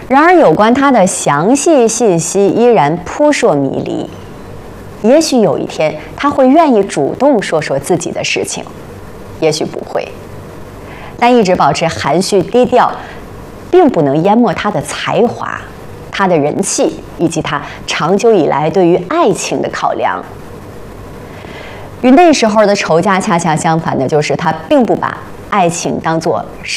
然而，有关他的详细信息依然扑朔迷离。也许有一天，他会愿意主动说说自己的事情，也许不会。但一直保持含蓄低调，并不能淹没他的才华、他的人气以及他长久以来对于爱情的考量。与那时候的仇家恰恰相反的就是，他并不把爱情当作